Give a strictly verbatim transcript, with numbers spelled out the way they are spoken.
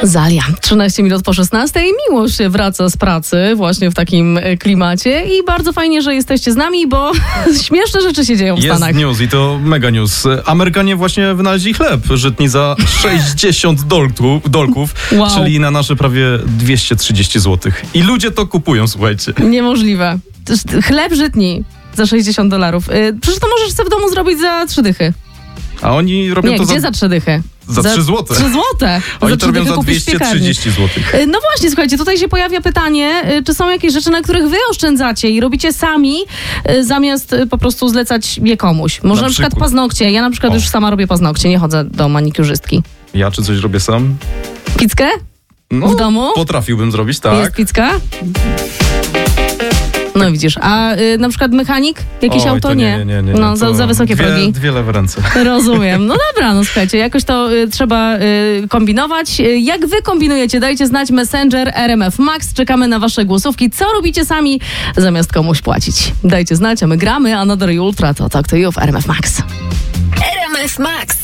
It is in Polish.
Zalia, trzynaście minut po szesnastej. Miłość wraca z pracy właśnie w takim klimacie i bardzo fajnie, że jesteście z nami, bo śmieszne rzeczy się dzieją w Jest Stanach. news i to mega news. Amerykanie właśnie wynaleźli chleb żytni za sześćdziesiąt dolków, dolków Wow. czyli na nasze prawie dwieście trzydzieści złotych. I ludzie to kupują, słuchajcie. Niemożliwe. Chleb żytni za sześćdziesiąt dolarów. Przecież to możesz sobie w domu zrobić za trzy dychy. A oni robią Nie, to gdzie za... za trzy dychy? Za trzy złote. trzy złote. Oni to trzy robią dychy za kupisz w dwieście piekarni. trzydzieści złotych. No właśnie, słuchajcie, tutaj się pojawia pytanie, czy są jakieś rzeczy, na których wy oszczędzacie i robicie sami, zamiast po prostu zlecać je komuś. Może na, Na przykład przykład. paznokcie. Ja na przykład O. już sama robię paznokcie, nie chodzę do manikurzystki. Ja czy coś robię sam? Pizzkę? No, W domu? Potrafiłbym zrobić, tak. Jest pizzka? No widzisz, a y, na przykład mechanik? Jakieś Oj, auto? to nie, nie, nie, nie. No, To za, za wysokie dwie, progi. Dwie lewe ręce. Rozumiem. No dobra, no słuchajcie, jakoś to y, trzeba y, kombinować. Y, jak wy kombinujecie? Dajcie znać Messenger R M F Max. Czekamy na wasze głosówki. Co robicie sami, zamiast komuś płacić? Dajcie znać, a my gramy. Another Ultra to Talk to You w R M F Max. R M F Max.